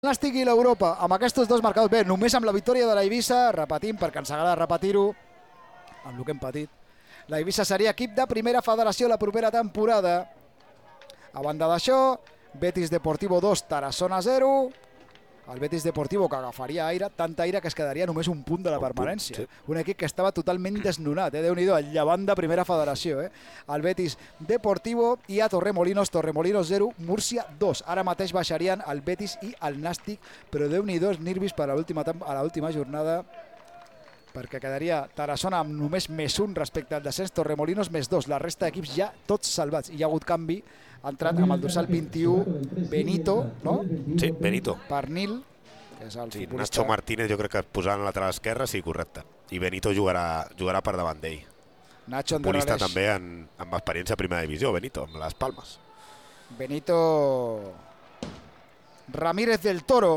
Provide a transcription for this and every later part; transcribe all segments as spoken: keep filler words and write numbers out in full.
Nàstic i l'Europa, amb aquests dos marcadors. Bé, només amb la victòria de la Eivissa, repetim, perquè ens agrada repetir-ho, amb el que hem patit. La Eivissa seria equip de primera federació la propera temporada. A banda d'això, Betis Deportivo dos, Tarassona zero. El Betis Deportivo que agafaria aire, tanta aire que es quedaria només un punt de la permanència. Sí. Un equip que estava totalment desnonat, eh? Déu-n'hi-do, el llevant de primera federació. Eh? El Betis Deportivo i a Torremolinos, Torremolinos zero, Múrcia dos. Ara mateix baixarien el Betis i el Nàstic, però Déu-n'hi-do els nervis per a l'última jornada, perquè quedaria Tarassona amb només més un respecte al descens, Torremolinos més dos, la resta d'equips ja tots salvats. I hi ha hagut canvi, ha entrat amb el dorsal vint-i-u Benito, no? Sí, Benito. Per Nil, que és el sí, futbolista. Nacho Martínez jo crec que posant lateral esquerra, sí, correcte. I Benito jugarà, jugarà per davant d'ell. Nacho futbolista també en, amb experiència a primera divisió, Benito, amb les Palmes. Benito Ramírez del Toro,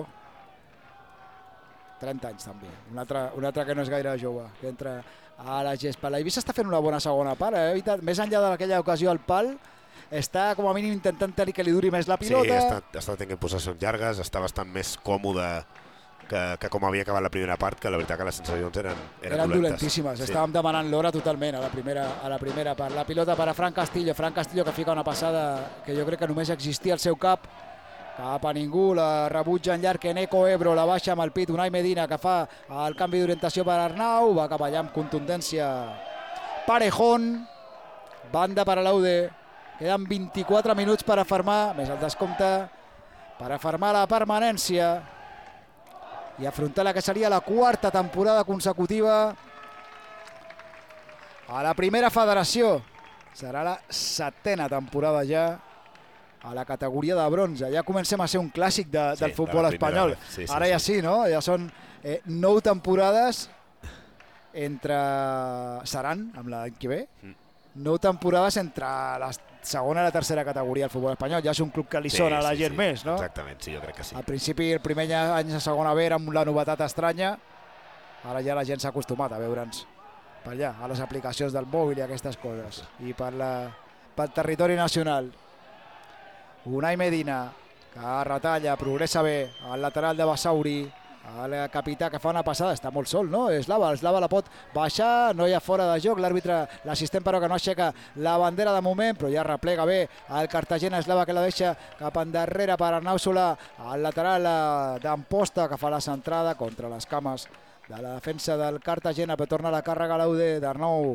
trenta anys també, un altre, un altre que no és gaire jove, que entra a la gespa. La Eivissa està fent una bona segona part, eh? Més enllà d'aquella ocasió al pal, està com a mínim intentant tenir que li duri més la pilota. Sí, està, està tenint possessions llargues, està bastant més còmode que, que com havia acabat la primera part, que la veritat que les sensacions eren, eren, eren dolentes. dolentíssimes, Sí. Estàvem demanant l'hora totalment a la, primera, a la primera part. La pilota per a Fran Castillo, Fran Castillo que fica una passada que jo crec que només existia al seu cap, cap a ningú, la rebutja en llarg Eneco Ebro, la baixa amb el pit Unai Medina, que fa el canvi d'orientació per Arnau, va cap allà amb contundència Parejón, banda per a l'Aude, queden vint-i-quatre minuts per afermar, més el descompte, per afermar la permanència i afrontar la que seria la quarta temporada consecutiva a la primera federació. Serà la setena temporada ja a la categoria de bronze. Ja comencem a ser un clàssic de, sí, del futbol de espanyol. Sí, sí, Ara ja sí, no? Ja són eh, nou temporades entre... Seran, amb l'any que ve, mm. nou temporades entre la segona i la tercera categoria del futbol espanyol. Ja és un club que li sona sí, a la gent sí. més, no? Exactament, sí, jo crec que sí. Al principi, el primer any de segona B era amb la novetat estranya. Ara ja la gent s'ha acostumat a veure'ns per allà, a les aplicacions del mòbil i aquestes coses. I per la, pel territori nacional. Unai Medina, que retalla, progressa bé, al lateral de Basauri, el capità que fa una passada, està molt sol, no? Eslava, Eslava la pot baixar, no hi ha fora de joc, l'àrbitre, l'assistent però que no aixeca la bandera de moment, però ja replega bé el Cartagena, Eslava que la deixa cap endarrere per Arnau Solà, al lateral d'Amposta que fa la centrada contra les cames de la defensa del Cartagena, però torna la càrrega a l'Aude d'Arnau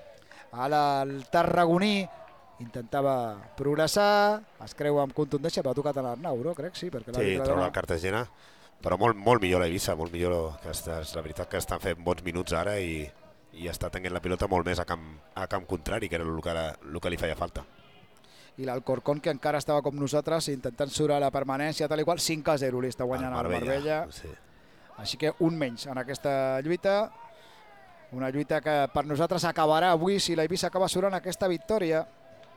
al tarragoní. Intentava progressar, es creu amb contundència, però ha tocat a l'Arnau, no? Crec, sí. Perquè sí, troba el Cartagena, però molt, molt millor la Eivissa, molt millor, que és la veritat que estan fent bons minuts ara i, i està tenint la pilota molt més a camp, a camp contrari, que era el que, el que li feia falta. I l'Alcorcón, que encara estava com nosaltres, intentant surar la permanència, tal i qual, cinc a zero li està guanyant al Marbella. Marbella. Sí. Així que un menys en aquesta lluita, una lluita que per nosaltres acabarà avui si la Eivissa acaba surant aquesta victòria.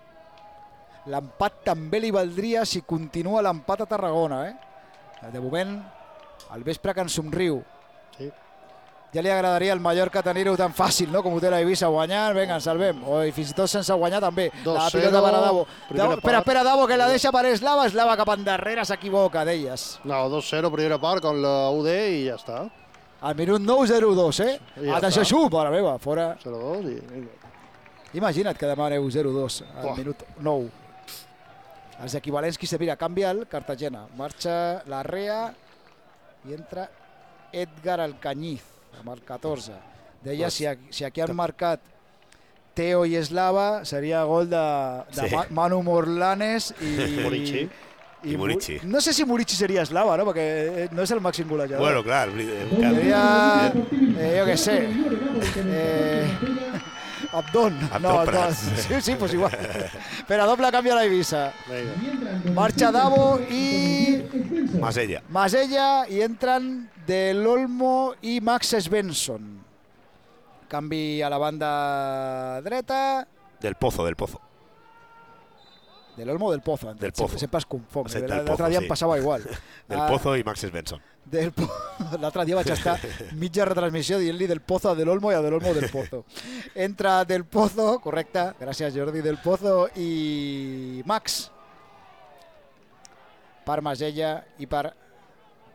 L'empat també li valdria si continua l'empat a Tarragona. Eh? De moment, el vespre que ens somriu. Sí. Ja li agradaria al Mallorca tenir-ho tan fàcil, no? Com ho té la Eivissa, guanyant, vinga, ens salvem. O fins i tot sense guanyar també. La pilota per a Davo. Davo espera, espera, Davo, que la deixa per Eslava. Eslava cap endarrere, s'equivoca d'elles. No, dos cero primera part con la U D i ja està. Al minut nou zero dos, eh? Ja atenció, xup, mare meva, fora. zero dos i... Imagina't que demaneu zero dos al minut nou. Els equivalents qui se mira, canvia el Cartagena, marxa l'Arrea i entra Edgar Alcañiz amb el catorze. Deia si aquí, si aquí han marcat Teo i Eslava seria gol de, de sí. Manu Morlanes i Murici. I, I Murici. No sé si Murici seria Eslava, no? Perquè no és el màxim golejador. Bueno, clar. Seria, eh, jo què sé, eh, Abdón. No, Abdón sí, sí, pues igual. Però doble canvia la Eivissa. Marxa Davo i... Masella. Masella i entren Del Olmo i Max Svensson. Canvi a la banda dreta. Del Pozo, del Pozo. Del Olmo o del Pozo? Del Pozo. Sempre es confon. Sí, l'altre dia em passava igual. Del Pozo i Max Svensson. L'altre dia vaig estar mitja retransmissió dient-li del Pozo a Del Olmo i a Del Olmo del Pozo. Entra Del Pozo, correcte, gràcies Jordi, Del Pozo i Max per Masella i per